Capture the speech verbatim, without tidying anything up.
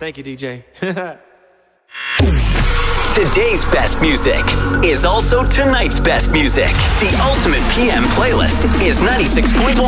Thank you, D J. Today's best music is also tonight's best music. The ultimate P M playlist is ninety-six point one.